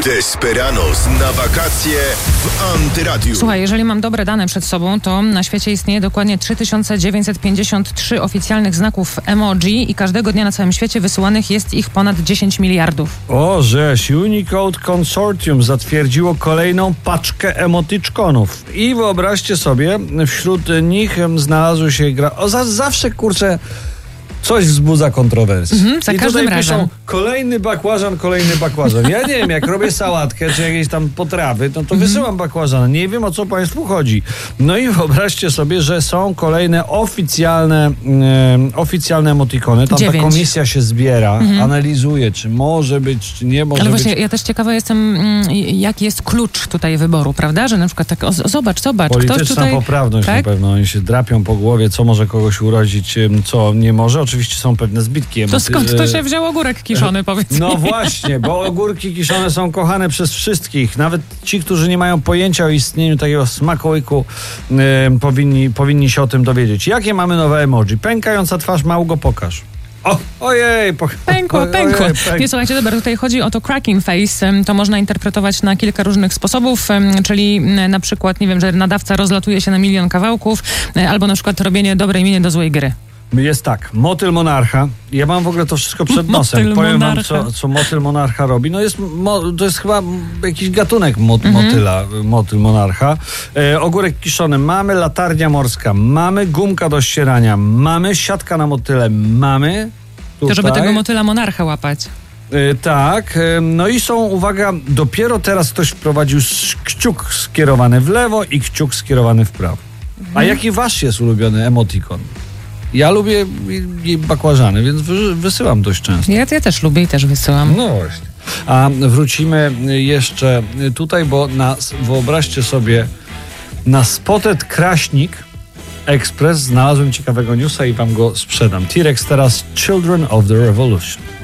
Desperados na wakacje w Antyradiu. Słuchaj, jeżeli mam dobre dane przed sobą, to na świecie istnieje dokładnie 3953 oficjalnych znaków emoji i każdego dnia na całym świecie wysyłanych jest ich ponad 10 miliardów. O, żeś, Unicode Consortium zatwierdziło kolejną paczkę emotyczkonów. I wyobraźcie sobie, wśród nich znalazły się zawsze, kurczę, coś wzbudza kontrowersję. Za I każdym tutaj razem. piszą kolejny bakłażan. Ja nie wiem, jak robię sałatkę czy jakieś tam potrawy, to wysyłam bakłażana. Nie wiem, o co państwu chodzi. No i wyobraźcie sobie, że są kolejne oficjalne emotikony. Tam 9. ta komisja się zbiera, analizuje, czy może być, czy nie może Ale być. właśnie ja też ciekawa jestem, jaki jest klucz tutaj wyboru, prawda? Że na przykład tak, zobacz. Polityczna Ktoś tutaj, poprawność tak? na pewno. Oni się drapią po głowie, co może kogoś urodzić, co nie może. Oczywiście są pewne zbitki. To skąd to się wziął ogórek kiszony, powiedz mi? No właśnie, bo ogórki kiszone są kochane przez wszystkich. Nawet ci, którzy nie mają pojęcia o istnieniu takiego smakołyku, powinni się o tym dowiedzieć. Jakie mamy nowe emoji? Pękająca twarz, Małgo, pokaż. Ojej! Pękło. Ojej, Nie, słuchajcie, dobra, tutaj chodzi o to cracking face. To można interpretować na kilka różnych sposobów, czyli na przykład, nie wiem, że nadawca rozlatuje się na milion kawałków, albo na przykład robienie dobrej miny do złej gry. Jest tak, motyl monarcha. Ja mam w ogóle to wszystko przed nosem. Motyl Powiem monarcha. wam, co motyl monarcha robi. No to jest chyba jakiś gatunek motyla, motyl monarcha. Ogórek kiszony, mamy latarnia morska, mamy gumka do ścierania, mamy siatka na motyle, mamy tutaj. To żeby tego motyla monarcha łapać. Tak, no i są, uwaga, dopiero teraz ktoś wprowadził kciuk skierowany w lewo i kciuk skierowany w prawo. A jaki wasz jest ulubiony emotikon? Ja lubię bakłażany, więc wysyłam dość często. Ja też lubię i też wysyłam. No właśnie. A wrócimy jeszcze tutaj, bo wyobraźcie sobie, na Spotted Kraśnik Express znalazłem ciekawego newsa i wam go sprzedam. T-Rex teraz Children of the Revolution.